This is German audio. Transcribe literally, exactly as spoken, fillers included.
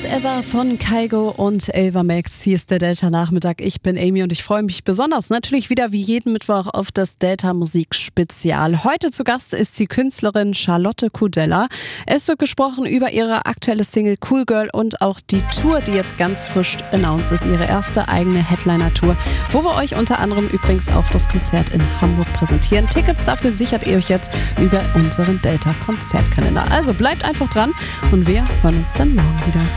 Whatever von Kygo und Ava Max. Hier ist der Delta-Nachmittag. Ich bin Amy und ich freue mich besonders natürlich wieder wie jeden Mittwoch auf das Delta-Musik-Spezial. Heute zu Gast ist die Künstlerin Charlotte Kudella. Es wird gesprochen über ihre aktuelle Single Cool Girl und auch die Tour, die jetzt ganz frisch announced ist. Ihre erste eigene Headliner-Tour, wo wir euch unter anderem übrigens auch das Konzert in Hamburg präsentieren. Tickets dafür sichert ihr euch jetzt über unseren Delta-Konzertkalender. Also bleibt einfach dran und wir hören uns dann morgen wieder.